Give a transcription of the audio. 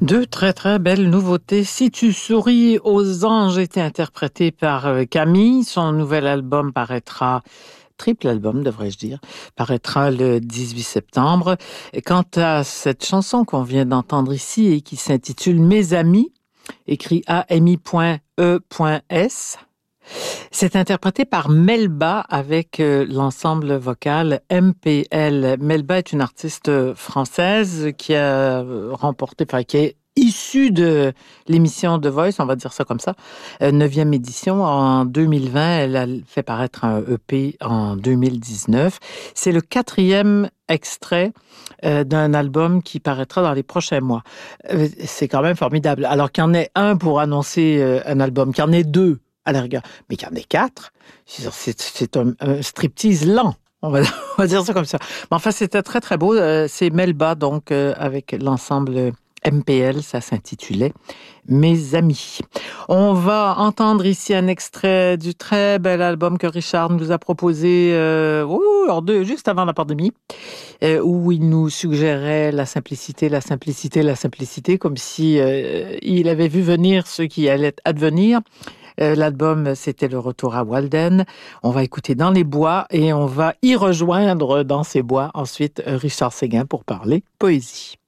Deux très très belles nouveautés. Si tu souris aux anges était interprété par Camille. Son nouvel album paraîtra, triple album devrais-je dire, paraîtra le 18 septembre. Et quant à cette chanson qu'on vient d'entendre ici et qui s'intitule Mes amis, écrit AMI.E.S, c'est interprété par Melba avec l'ensemble vocal MPL. Melba est une artiste française qui a remporté, enfin qui est issue de l'émission The Voice, on va dire ça comme ça, 9e édition en 2020. Elle a fait paraître un EP en 2019. C'est le 4e extrait d'un album qui paraîtra dans les prochains mois. C'est quand même formidable. Alors qu'il y en ait un pour annoncer un album, qu'il y en ait deux à la rigueur, mais qu'il y en ait 4, c'est un striptease lent. On va dire ça comme ça. Mais enfin, c'était très, très beau. C'est Melba, donc, avec l'ensemble MPL, ça s'intitulait Mes amis. On va entendre ici un extrait du très bel album que Richard nous a proposé juste avant la pandémie, où il nous suggérait la simplicité, la simplicité, la simplicité, comme si il avait vu venir ce qui allait advenir. L'album, c'était le retour à Walden. On va écouter Dans les bois et on va y rejoindre dans ces bois ensuite Richard Séguin pour parler poésie.